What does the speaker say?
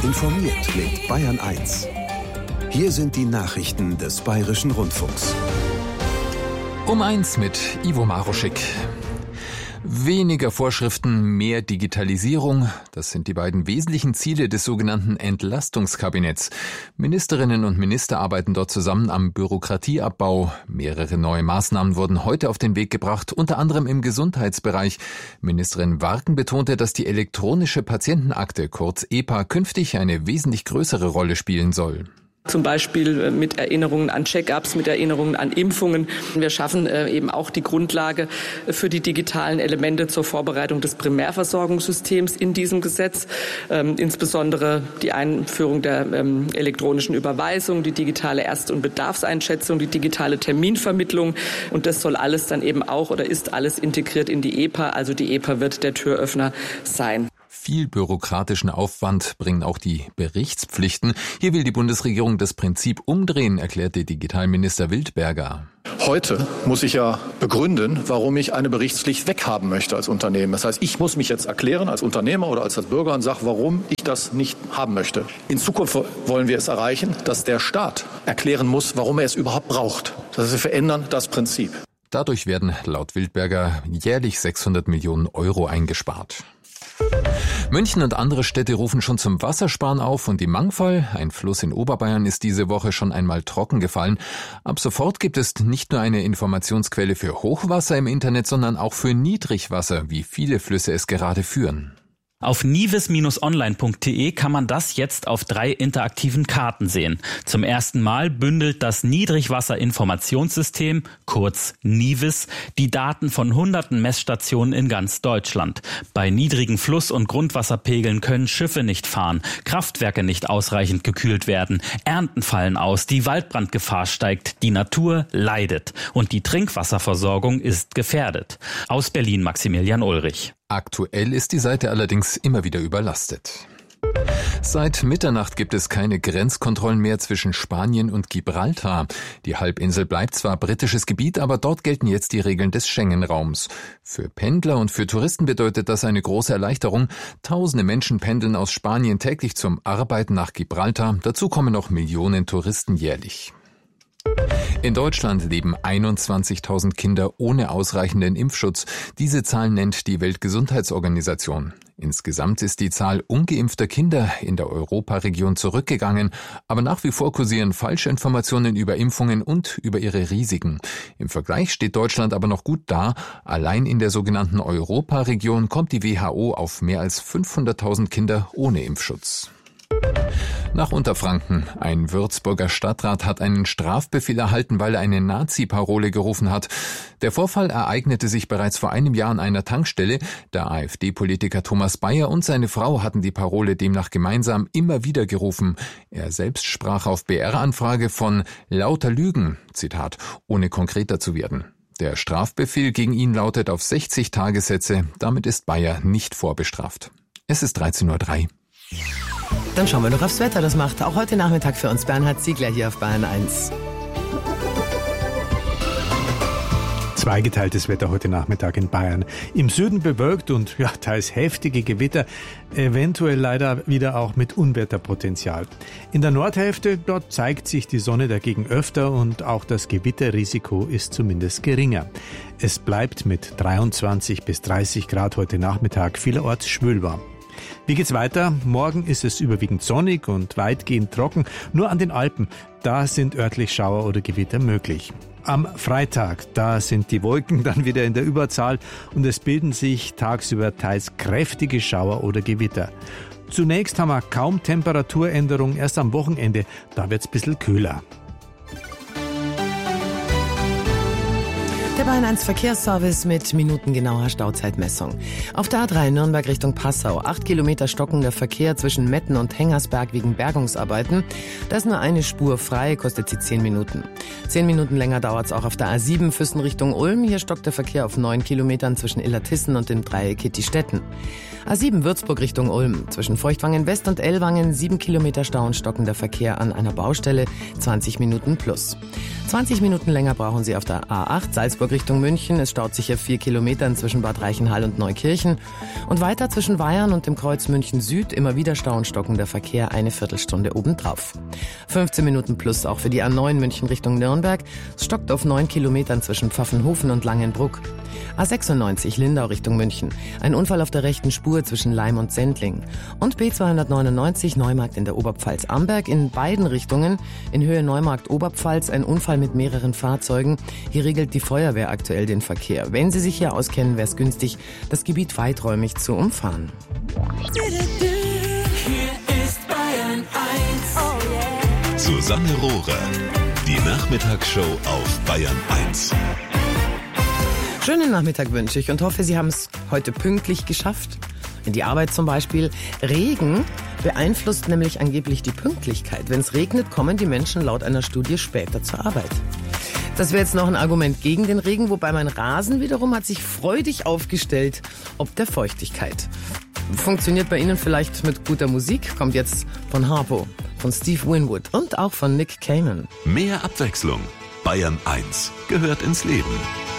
Informiert mit Bayern 1. Hier sind die Nachrichten des Bayerischen Rundfunks. Um 1 mit Ivo Maruschik. Weniger Vorschriften, mehr Digitalisierung, das sind die beiden wesentlichen Ziele des sogenannten Entlastungskabinetts. Ministerinnen und Minister arbeiten dort zusammen am Bürokratieabbau. Mehrere neue Maßnahmen wurden heute auf den Weg gebracht, unter anderem im Gesundheitsbereich. Ministerin Warken betonte, dass die elektronische Patientenakte, kurz EPA, künftig eine wesentlich größere Rolle spielen soll. Zum Beispiel mit Erinnerungen an Check-ups, mit Erinnerungen an Impfungen. Wir schaffen eben auch die Grundlage für die digitalen Elemente zur Vorbereitung des Primärversorgungssystems in diesem Gesetz. Insbesondere die Einführung der elektronischen Überweisung, die digitale Erst- und Bedarfseinschätzung, die digitale Terminvermittlung. Und das soll alles dann eben auch oder ist alles integriert in die EPA. Also die EPA wird der Türöffner sein. Viel bürokratischen Aufwand bringen auch die Berichtspflichten. Hier will die Bundesregierung das Prinzip umdrehen, erklärte Digitalminister Wildberger. Heute muss ich ja begründen, warum ich eine Berichtspflicht weghaben möchte als Unternehmen. Das heißt, ich muss mich jetzt erklären als Unternehmer oder als Bürger und sage, warum ich das nicht haben möchte. In Zukunft wollen wir es erreichen, dass der Staat erklären muss, warum er es überhaupt braucht. Das heißt, wir verändern das Prinzip. Dadurch werden laut Wildberger jährlich 600 Millionen Euro eingespart. München und andere Städte rufen schon zum Wassersparen auf und die Mangfall, ein Fluss in Oberbayern, ist diese Woche schon einmal trocken gefallen. Ab sofort gibt es nicht nur eine Informationsquelle für Hochwasser im Internet, sondern auch für Niedrigwasser, wie viele Flüsse es gerade führen. Auf nives-online.de kann man das jetzt auf 3 interaktiven Karten sehen. Zum ersten Mal bündelt das Niedrigwasser-Informationssystem, kurz NIVIS, die Daten von hunderten Messstationen in ganz Deutschland. Bei niedrigen Fluss- und Grundwasserpegeln können Schiffe nicht fahren, Kraftwerke nicht ausreichend gekühlt werden, Ernten fallen aus, die Waldbrandgefahr steigt, die Natur leidet und die Trinkwasserversorgung ist gefährdet. Aus Berlin Maximilian Ulrich. Aktuell ist die Seite allerdings immer wieder überlastet. Seit Mitternacht gibt es keine Grenzkontrollen mehr zwischen Spanien und Gibraltar. Die Halbinsel bleibt zwar britisches Gebiet, aber dort gelten jetzt die Regeln des Schengen-Raums. Für Pendler und für Touristen bedeutet das eine große Erleichterung. Tausende Menschen pendeln aus Spanien täglich zum Arbeiten nach Gibraltar. Dazu kommen noch Millionen Touristen jährlich. In Deutschland leben 21.000 Kinder ohne ausreichenden Impfschutz. Diese Zahl nennt die Weltgesundheitsorganisation. Insgesamt ist die Zahl ungeimpfter Kinder in der Europaregion zurückgegangen, aber nach wie vor kursieren falsche Informationen über Impfungen und über ihre Risiken. Im Vergleich steht Deutschland aber noch gut da. Allein in der sogenannten Europaregion kommt die WHO auf mehr als 500.000 Kinder ohne Impfschutz. Nach Unterfranken. Ein Würzburger Stadtrat hat einen Strafbefehl erhalten, weil er eine Nazi-Parole gerufen hat. Der Vorfall ereignete sich bereits vor einem Jahr an einer Tankstelle. Der AfD-Politiker Thomas Bayer und seine Frau hatten die Parole demnach gemeinsam immer wieder gerufen. Er selbst sprach auf BR-Anfrage von lauter Lügen, Zitat, ohne konkreter zu werden. Der Strafbefehl gegen ihn lautet auf 60 Tagessätze. Damit ist Bayer nicht vorbestraft. Es ist 13:03 Uhr. Dann schauen wir noch aufs Wetter. Das macht auch heute Nachmittag für uns Bernhard Ziegler hier auf Bayern 1. Zweigeteiltes Wetter heute Nachmittag in Bayern. Im Süden bewölkt und teils heftige Gewitter, eventuell leider wieder auch mit Unwetterpotenzial. In der Nordhälfte, dort zeigt sich die Sonne dagegen öfter und auch das Gewitterrisiko ist zumindest geringer. Es bleibt mit 23 bis 30 Grad heute Nachmittag vielerorts schwülwarm. Wie geht's weiter? Morgen ist es überwiegend sonnig und weitgehend trocken. Nur an den Alpen, da sind örtlich Schauer oder Gewitter möglich. Am Freitag, da sind die Wolken dann wieder in der Überzahl und es bilden sich tagsüber teils kräftige Schauer oder Gewitter. Zunächst haben wir kaum Temperaturänderung, erst am Wochenende, da wird's ein bisschen kühler. Der Bayern 1 Verkehrsservice mit minutengenauer Stauzeitmessung. Auf der A3 Nürnberg Richtung Passau. 8 Kilometer stockender Verkehr zwischen Metten und Hengersberg wegen Bergungsarbeiten. Da ist nur eine Spur frei, kostet sie 10 Minuten. 10 Minuten länger dauert es auch auf der A7 Füssen Richtung Ulm. Hier stockt der Verkehr auf 9 Kilometern zwischen Illertissen und dem Dreieck Kittistetten. A7 Würzburg Richtung Ulm. Zwischen Feuchtwangen West und Ellwangen 7 Kilometer Stau und stockender Verkehr an einer Baustelle. 20 Minuten plus. 20 Minuten länger brauchen Sie auf der A8 Salzburg Richtung München. Es staut sich auf 4 Kilometern zwischen Bad Reichenhall und Neukirchen. Und weiter zwischen Weyarn und dem Kreuz München Süd immer wieder Stau und stockender Verkehr, eine Viertelstunde obendrauf. 15 Minuten plus auch für die A9 München Richtung Nürnberg. Es stockt auf 9 Kilometern zwischen Pfaffenhofen und Langenbruck. A96 Lindau Richtung München. Ein Unfall auf der rechten Spur zwischen Laim und Sendling. Und B299 Neumarkt in der Oberpfalz-Amberg in beiden Richtungen. In Höhe Neumarkt-Oberpfalz ein Unfall mit mehreren Fahrzeugen. Hier regelt die Feuerwehr aktuell den Verkehr. Wenn Sie sich hier auskennen, wäre es günstig, das Gebiet weiträumig zu umfahren. Hier ist Bayern 1. Susanne Rohrer. Die Nachmittagsshow auf Bayern 1. Schönen Nachmittag wünsche ich und hoffe, Sie haben es heute pünktlich geschafft. In die Arbeit zum Beispiel. Regen beeinflusst nämlich angeblich die Pünktlichkeit. Wenn es regnet, kommen die Menschen laut einer Studie später zur Arbeit. Das wäre jetzt noch ein Argument gegen den Regen, wobei mein Rasen wiederum hat sich freudig aufgestellt ob der Feuchtigkeit. Funktioniert bei Ihnen vielleicht mit guter Musik, kommt jetzt von Harpo, von Steve Winwood und auch von Nick Cayman. Mehr Abwechslung. Bayern 1 gehört ins Leben.